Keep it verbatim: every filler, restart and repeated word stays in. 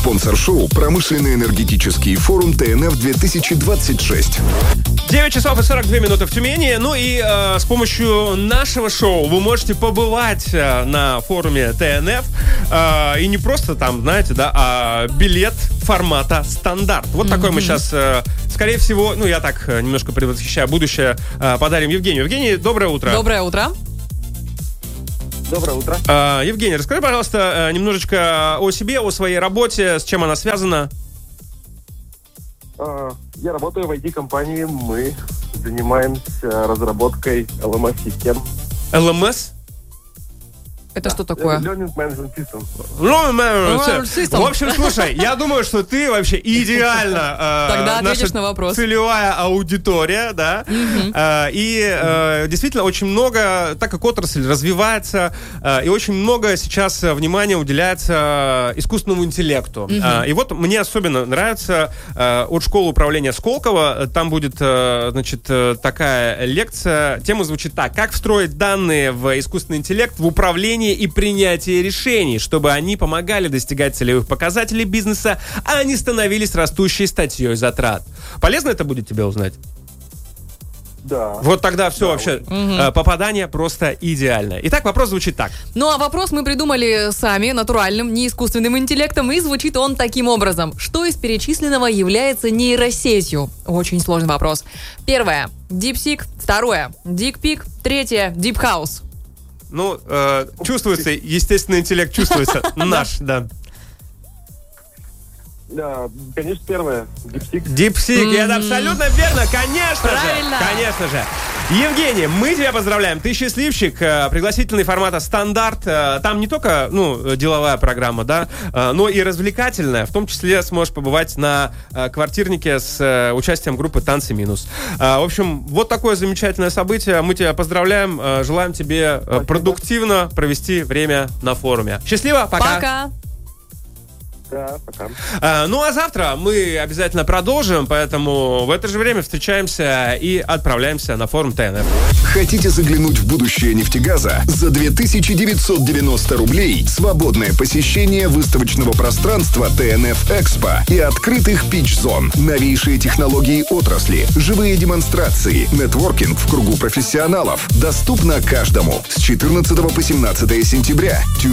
Спонсор шоу — промышленный энергетический форум ТНФ две тысячи двадцать шесть. девять часов и сорок две минуты в Тюмени. Ну и э, с помощью нашего шоу вы можете побывать э, на форуме ТНФ. Э, и не просто там, знаете, да, а билет формата стандарт. Вот mm-hmm. такой мы сейчас, э, скорее всего, ну я так э, немножко предвосхищаю будущее, э, подарим Евгению. Евгений, доброе утро. Доброе утро. Доброе утро. Э, Евгений, расскажи, пожалуйста, э, немножечко о себе, о своей работе, с чем она связана. Я работаю в ай ти-компании. Мы занимаемся разработкой эл эм эс-систем. эл эм эс? Это да. Что такое? Learning Management System. Learning Management System. В общем, слушай, я думаю, что ты вообще идеально э, Тогда ответишь на вопрос. Целевая аудитория, да. Mm-hmm. Э, и э, действительно очень много, так как отрасль развивается, э, и очень много сейчас внимания уделяется искусственному интеллекту. Mm-hmm. Э, и вот мне особенно нравится э, от школы управления Сколково. Там будет, э, значит, такая лекция. Тема звучит так: как встроить данные в искусственный интеллект в управлении и принятие решений, чтобы они помогали достигать целевых показателей бизнеса, а не становились растущей статьей затрат. Полезно это будет тебе узнать? Да. Вот тогда все да, вообще, угу. попадание просто идеально. Итак, вопрос звучит так. Ну, а вопрос мы придумали сами, натуральным, не искусственным интеллектом, и звучит он таким образом. Что из перечисленного является нейросетью? Очень сложный вопрос. Первое – DeepSeek. Второе – DeepPeak. Третье – Deep House. Ну, э, чувствуется, естественный интеллект чувствуется. Наш, да. Да, конечно, первое. DeepSeek. DeepSeek, mm-hmm. это абсолютно верно, конечно Правильно. же. Конечно же. Евгений, мы тебя поздравляем. Ты счастливчик. Пригласительный формата стандарт. Там не только, ну, деловая программа, да, но и развлекательная. В том числе сможешь побывать на квартирнике с участием группы «Танцы минус». В общем, вот такое замечательное событие. Мы тебя поздравляем. Желаем тебе Спасибо. Продуктивно провести время на форуме. Счастливо. Пока. Пока. Да, пока. А, ну а завтра мы обязательно продолжим, поэтому в это же время встречаемся и отправляемся на форум ТНФ. Хотите заглянуть в будущее нефтегаза? За две тысячи девятьсот девяносто рублей свободное посещение выставочного пространства ТНФ Экспо и открытых питч-зон. Новейшие технологии отрасли, живые демонстрации, нетворкинг в кругу профессионалов. Доступно каждому. С четырнадцатого по семнадцатое сентября.